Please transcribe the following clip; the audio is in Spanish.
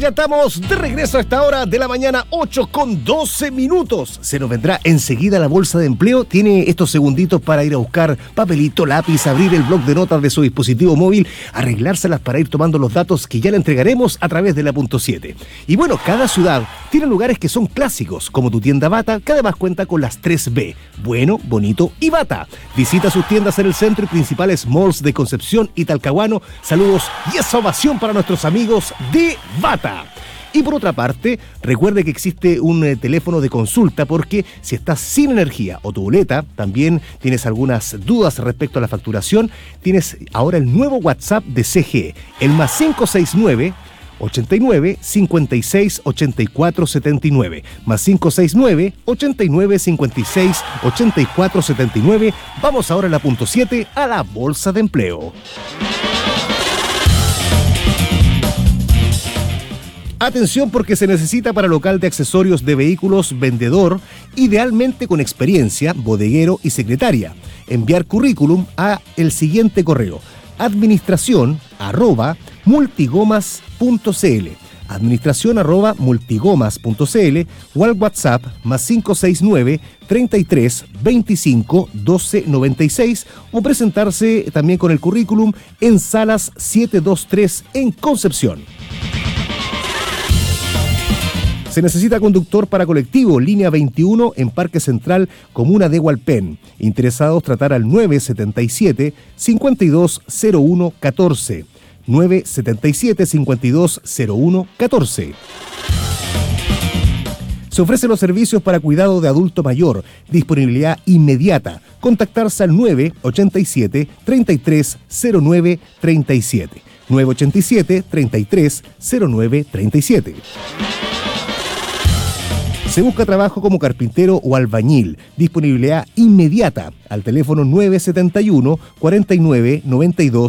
ya estamos de regreso a esta hora de la mañana, 8:12. Se nos vendrá enseguida la bolsa de empleo. Tiene estos segunditos para ir a buscar papelito, lápiz, abrir el bloc de notas de su dispositivo móvil, arreglárselas para ir tomando los datos que ya le entregaremos a través de la punto 7. Y bueno, cada ciudad tiene lugares que son clásicos, como tu tienda Bata, que además cuenta con las 3B: bueno, bonito y Bata. Visita sus tiendas en el centro y principales malls de Concepción y Talcahuano. Saludos y esa ovación para nuestros amigos de Bata. Y por otra parte, recuerde que existe un teléfono de consulta, porque si estás sin energía o tu boleta, también tienes algunas dudas respecto a la facturación, tienes ahora el nuevo WhatsApp de CGE, el +569 89 56 84 79, +569 89 56 84 79. Vamos ahora a la punto 7, a la bolsa de empleo. Atención, porque se necesita para local de accesorios de vehículos vendedor, idealmente con experiencia, bodeguero y secretaria. Enviar currículum a el siguiente correo: administración@multigomas.cl, administración@multigomas.cl, o al WhatsApp +569 33 25 12 96, o presentarse también con el currículum en Salas 723 en Concepción. Se necesita conductor para colectivo, línea 21 en Parque Central, comuna de Hualpén. Interesados, tratar al 977 5201 14. 977 5201 14. Se ofrecen los servicios para cuidado de adulto mayor, disponibilidad inmediata. Contactarse al 987 3309 37. 987 3309 37. Se busca trabajo como carpintero o albañil. Disponibilidad inmediata al teléfono 971 49 92